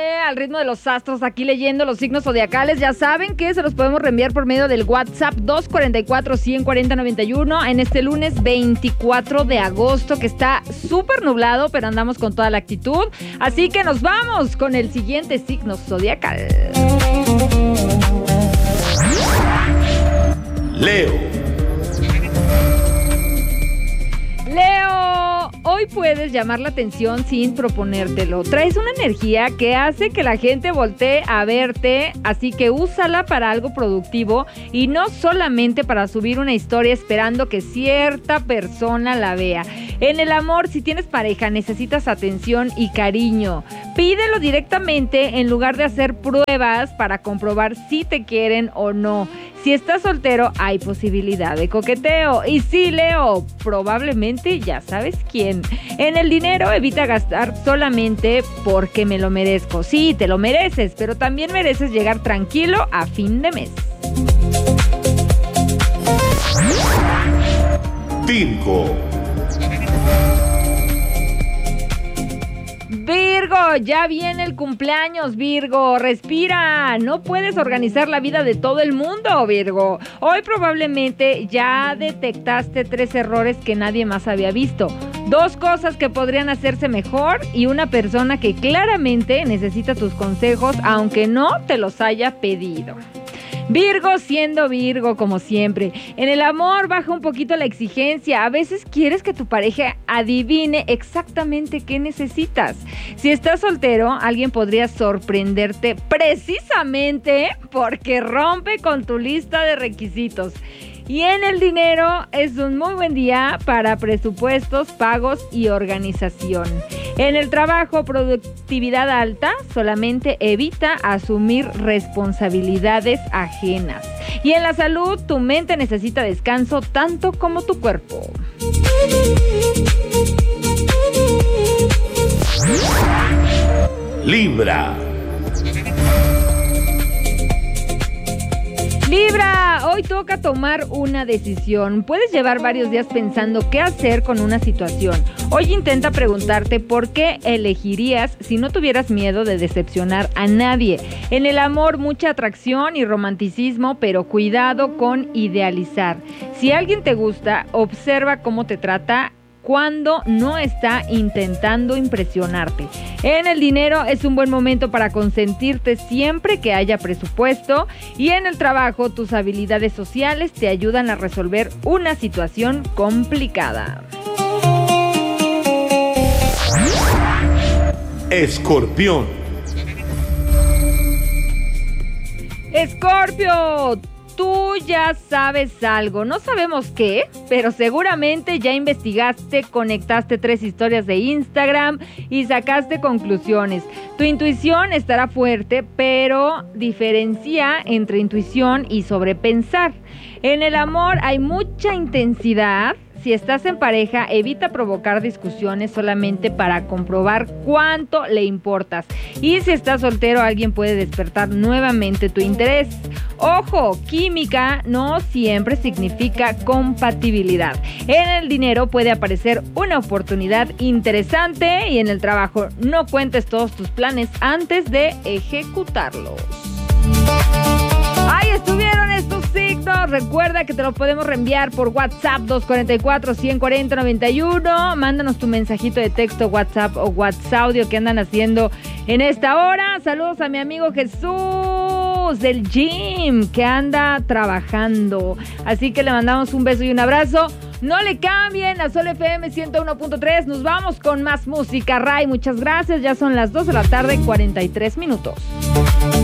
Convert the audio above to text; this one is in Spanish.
al ritmo de los astros, aquí leyendo los signos zodiacales. Ya saben que se los podemos reenviar por medio del WhatsApp 244-140-91 en este lunes 24 de agosto, que está súper nublado, pero andamos con toda la actitud. Así que nos vamos con el siguiente signo zodiacal. Leo. Leo, hoy puedes llamar la atención sin proponértelo. Traes una energía que hace que la gente voltee a verte, así que úsala para algo productivo y no solamente para subir una historia esperando que cierta persona la vea. En el amor, si tienes pareja, necesitas atención y cariño. Pídelo directamente en lugar de hacer pruebas para comprobar si te quieren o no. Si estás soltero, hay posibilidad de coqueteo. Y sí, Leo, probablemente ya sabes quién. En el dinero, evita gastar solamente porque me lo merezco. Sí, te lo mereces, pero también mereces llegar tranquilo a fin de mes. Virgo. Virgo, ya viene el cumpleaños, Virgo, respira, no puedes organizar la vida de todo el mundo, Virgo. Hoy probablemente ya detectaste 3 errores que nadie más había visto, 2 cosas que podrían hacerse mejor y una persona que claramente necesita tus consejos aunque no te los haya pedido. Virgo siendo Virgo como siempre. En el amor baja un poquito la exigencia. A veces quieres que tu pareja adivine exactamente qué necesitas. Si estás soltero, alguien podría sorprenderte precisamente porque rompe con tu lista de requisitos. Y en el dinero es un muy buen día para presupuestos, pagos y organización. En el trabajo, productividad alta, solamente evita asumir responsabilidades ajenas. Y en la salud, tu mente necesita descanso tanto como tu cuerpo. Libra. Libra, hoy toca tomar una decisión. Puedes llevar varios días pensando qué hacer con una situación. Hoy intenta preguntarte por qué elegirías si no tuvieras miedo de decepcionar a nadie. En el amor, mucha atracción y romanticismo, pero cuidado con idealizar. Si alguien te gusta, observa cómo te trata cuando no está intentando impresionarte. En el dinero es un buen momento para consentirte siempre que haya presupuesto, y en el trabajo tus habilidades sociales te ayudan a resolver una situación complicada. Escorpión. Escorpio, tú ya sabes algo, no sabemos qué, pero seguramente ya investigaste, conectaste 3 historias de Instagram y sacaste conclusiones. Tu intuición estará fuerte, pero diferencia entre intuición y sobrepensar. En el amor hay mucha intensidad. Si estás en pareja, evita provocar discusiones solamente para comprobar cuánto le importas. Y si estás soltero, alguien puede despertar nuevamente tu interés. Ojo, química no siempre significa compatibilidad. En el dinero puede aparecer una oportunidad interesante, y en el trabajo no cuentes todos tus planes antes de ejecutarlos. Ahí estuvieron estos signos. Recuerda que te lo podemos reenviar por WhatsApp 244-140-91. Mándanos tu mensajito de texto, WhatsApp o WhatsApp audio que andan haciendo en esta hora. Saludos a mi amigo Jesús del gym que anda trabajando. Así que le mandamos un beso y un abrazo. No le cambien a Sol FM 101.3. Nos vamos con más música. Ray, muchas gracias. Ya son las 2 de la tarde, 43 minutos.